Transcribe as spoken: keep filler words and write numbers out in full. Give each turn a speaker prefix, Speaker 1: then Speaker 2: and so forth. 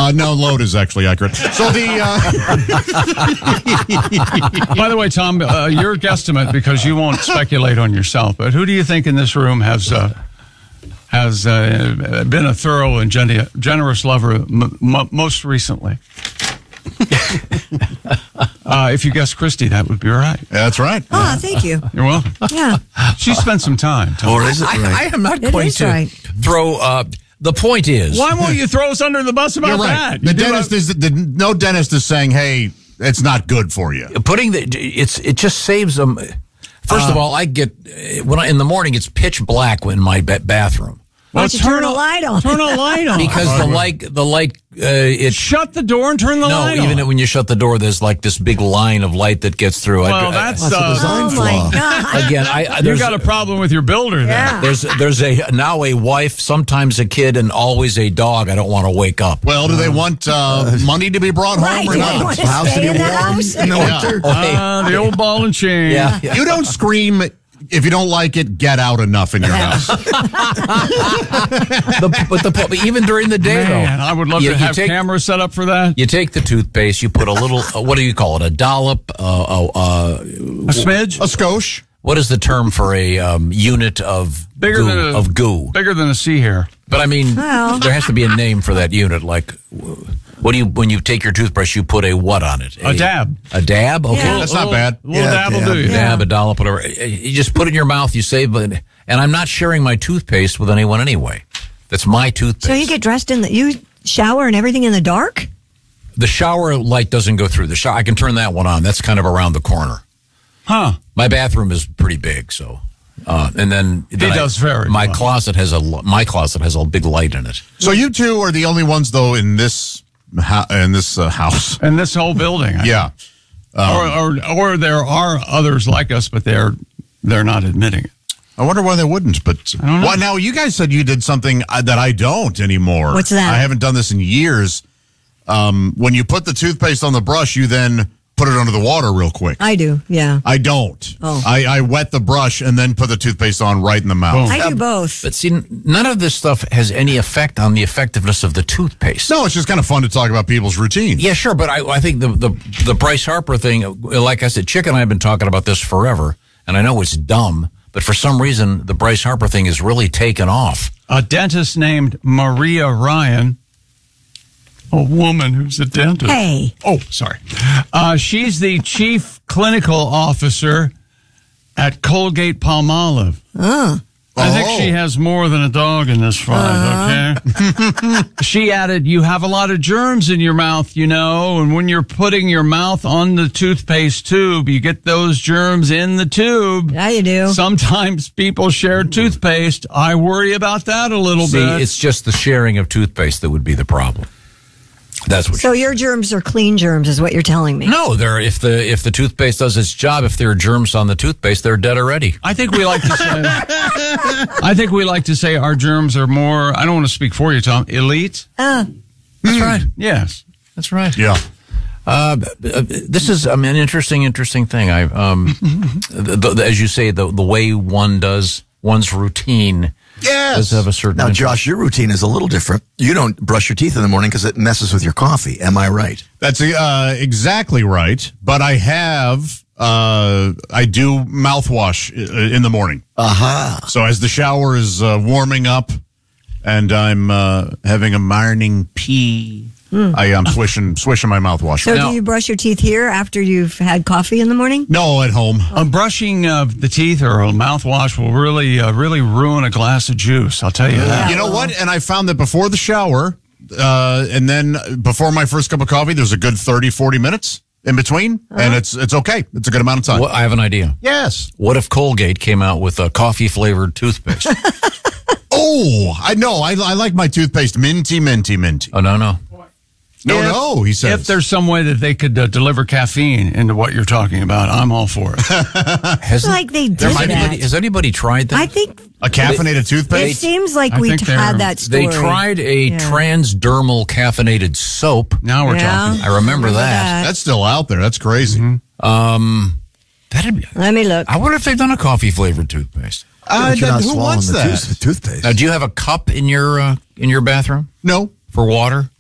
Speaker 1: Uh, no, load is actually accurate. So the. Uh...
Speaker 2: By the way, Tom, uh, your guesstimate, because you won't speculate on yourself, but who do you think in this room has uh, has uh, been a thorough and gen- generous lover m- m- most recently? uh, if you guess Christy, that would be right.
Speaker 1: Yeah, that's right.
Speaker 3: Oh, thank you.
Speaker 2: You're welcome.
Speaker 3: Yeah.
Speaker 2: She spent some time. Tom.
Speaker 4: Or is it
Speaker 5: I,
Speaker 4: right?
Speaker 5: I am not
Speaker 3: It
Speaker 5: going
Speaker 3: is
Speaker 5: to
Speaker 3: right.
Speaker 5: throw. Uh, the point is,
Speaker 2: Why won't you throw us under the bus about
Speaker 1: You're right.
Speaker 2: that?
Speaker 1: The
Speaker 2: You do
Speaker 1: dentist
Speaker 2: a-
Speaker 1: is the, no dentist is saying, "Hey, it's not good for you."
Speaker 5: putting the it's it just saves them. First
Speaker 2: Uh,
Speaker 5: of all, I get when I, in the morning it's pitch black in my ba- bathroom.
Speaker 3: Why
Speaker 2: Well,
Speaker 3: don't you turn a light on?
Speaker 2: Turn a light on.
Speaker 5: Because the light, the light, uh, it
Speaker 2: Shut the door and turn the
Speaker 5: no.
Speaker 2: light
Speaker 5: Even
Speaker 2: on.
Speaker 5: when you shut the door, there's like this big line of light that gets through. I-
Speaker 2: Well,
Speaker 5: I-
Speaker 2: that's,
Speaker 4: That's a
Speaker 2: uh,
Speaker 4: design
Speaker 3: Oh,
Speaker 4: flaw.
Speaker 3: my God.
Speaker 5: again. I, I
Speaker 2: you
Speaker 5: there's,
Speaker 2: got a problem with your builder there.
Speaker 3: Yeah.
Speaker 5: there's there's a now a wife, sometimes a kid, and always a dog. I don't want to wake up.
Speaker 1: Well, do they want uh, money to be brought
Speaker 3: Right.
Speaker 1: home or
Speaker 3: Do they
Speaker 1: not?
Speaker 3: want to
Speaker 4: House to
Speaker 3: stay
Speaker 4: be
Speaker 3: in the
Speaker 4: warm
Speaker 3: house?
Speaker 4: in the
Speaker 1: Yeah.
Speaker 4: winter.
Speaker 5: Oh, hey.
Speaker 2: Uh, the old ball and chain.
Speaker 5: yeah, yeah.
Speaker 1: You don't scream if you don't like it. Get out enough in your house.
Speaker 5: The, but the but even during the day
Speaker 2: Man,
Speaker 5: though,
Speaker 2: I would love
Speaker 5: you,
Speaker 2: to
Speaker 5: you
Speaker 2: have
Speaker 5: take,
Speaker 2: cameras set up for that.
Speaker 5: You take the toothpaste, you put a little. Uh, what do you call it? A dollop. Uh, uh, uh,
Speaker 2: A smidge?
Speaker 1: A skosh.
Speaker 5: what is the term for a um, unit of
Speaker 2: Bigger
Speaker 5: goo,
Speaker 2: than a,
Speaker 5: of goo?
Speaker 2: Bigger than a sea hair.
Speaker 5: But I mean,
Speaker 3: Well.
Speaker 5: there has to be a name for that unit. Like, what do you when you take your toothbrush? You put a what on it?
Speaker 2: A dab.
Speaker 5: A dab. Okay.
Speaker 3: Yeah.
Speaker 1: That's not bad.
Speaker 2: A little
Speaker 4: Yeah,
Speaker 2: dab will
Speaker 4: dab.
Speaker 2: do you.
Speaker 3: Yeah.
Speaker 5: Dab, a dollop, whatever. You just put it in your mouth. You save it. And I'm not sharing my toothpaste with anyone anyway. That's my toothpaste.
Speaker 3: So you get dressed in the, you shower and everything in the dark?
Speaker 5: the shower light doesn't go through the shower. I can turn that one on. That's kind of around the corner.
Speaker 2: Huh.
Speaker 5: My bathroom is pretty big, so. Uh, and then, then
Speaker 2: does vary.
Speaker 5: My
Speaker 2: Well.
Speaker 5: closet has a my closet has a big light in it.
Speaker 1: So you two are the only ones, though, in this ho- in this uh, house.
Speaker 2: And this whole building. I
Speaker 1: Yeah.
Speaker 2: or, or or there are others like us, but they're they're not admitting it.
Speaker 1: I wonder why they wouldn't. But
Speaker 2: don't know.
Speaker 1: well, now you guys said you did something uh, that I don't anymore.
Speaker 3: What's that?
Speaker 1: I haven't done this in years. Um, when you put the toothpaste on the brush, you then put it under the water real quick.
Speaker 3: I do, yeah.
Speaker 1: I don't.
Speaker 3: Oh.
Speaker 1: I, I wet the brush and then put the toothpaste on right in the mouth.
Speaker 2: Boom.
Speaker 3: I do both.
Speaker 5: But see, none of this stuff has any effect on the effectiveness of the toothpaste.
Speaker 1: No, it's just kind of fun to talk about people's routines.
Speaker 5: Yeah, sure, but I, I think the, the the Bryce Harper thing, like I said, Chick and I have been talking about this forever, and I know it's dumb, but for some reason, the Bryce Harper thing is really taken off.
Speaker 2: A dentist named Maria Ryan, a woman who's a dentist.
Speaker 3: Hey.
Speaker 2: Oh, sorry. Uh, she's the chief clinical officer at Colgate Palmolive.
Speaker 3: Oh.
Speaker 2: I think
Speaker 1: Oh.
Speaker 2: she has more than a dog in this fight, okay? She added, you have a lot of germs in your mouth, you know, and when you're putting your mouth on the toothpaste tube, you get those germs in the tube.
Speaker 3: Yeah, you do.
Speaker 2: Sometimes people share toothpaste. I worry about that a little
Speaker 5: See,
Speaker 2: bit.
Speaker 5: it's just the sharing of toothpaste that would be the problem. That's what.
Speaker 3: So your germs are clean germs is what you're telling me.
Speaker 5: No, there. If the if the toothpaste does its job, if there are germs on the toothpaste, they're dead already.
Speaker 2: I think we like to say. I think we like to say our germs are more. I don't want to speak for you, Tom. Elite.
Speaker 3: Uh,
Speaker 5: That's right.
Speaker 2: Yes.
Speaker 5: That's right.
Speaker 1: Yeah.
Speaker 5: Uh, this is I mean, an interesting, interesting thing. I, um, the, the, as you say, the the way one does one's routine
Speaker 1: Yes.
Speaker 5: does have a certain.
Speaker 4: Now,
Speaker 5: interest.
Speaker 4: Josh, your routine is a little different. You don't brush your teeth in the morning because it messes with your coffee. Am I right?
Speaker 1: That's uh, exactly right. But I have, uh, I do mouthwash i- in the morning.
Speaker 4: Aha.
Speaker 1: So as the shower is uh, warming up and I'm uh, having a morning pee, I am swishing, swishing my mouthwash.
Speaker 3: so
Speaker 5: Now-
Speaker 3: do you brush your teeth here after you've had coffee in the morning?
Speaker 1: No, at home.
Speaker 2: A brushing of the teeth or a mouthwash will really, uh, really ruin a glass of juice. I'll tell you that.
Speaker 1: You know what? And I found that before the shower, uh, and then before my first cup of coffee, there's a good thirty, forty minutes in between, and it's it's okay. It's a good amount of time.
Speaker 5: Well, I have an idea.
Speaker 1: Yes.
Speaker 5: What if Colgate came out with a coffee flavored toothpaste?
Speaker 1: Oh, I know. I, I like my toothpaste minty, minty, minty.
Speaker 5: Oh no, no.
Speaker 1: No,
Speaker 2: If-
Speaker 1: no, he says.
Speaker 2: If there's some way that they could uh, deliver caffeine into what you're talking about, I'm all for it.
Speaker 5: Has
Speaker 3: Like they did
Speaker 5: has
Speaker 3: that.
Speaker 5: anybody, has anybody tried that?
Speaker 3: I think
Speaker 1: a caffeinated
Speaker 3: it
Speaker 1: toothpaste?
Speaker 3: seems like
Speaker 2: I
Speaker 3: we
Speaker 2: think they're-
Speaker 3: had that story.
Speaker 5: They tried a
Speaker 3: Yeah.
Speaker 5: transdermal caffeinated soap.
Speaker 2: Now we're
Speaker 3: Yeah.
Speaker 2: talking.
Speaker 5: I remember that.
Speaker 1: That's still out there. That's crazy.
Speaker 5: Um, that'd be.
Speaker 3: Let me look.
Speaker 5: I wonder if they've done a coffee flavored toothpaste.
Speaker 1: Uh,
Speaker 4: But you're not
Speaker 1: who
Speaker 4: swallowing
Speaker 1: wants
Speaker 4: the
Speaker 1: that?
Speaker 4: tooth- toothpaste.
Speaker 5: Now, do you have a cup in your uh, in your bathroom
Speaker 1: No.
Speaker 5: for water?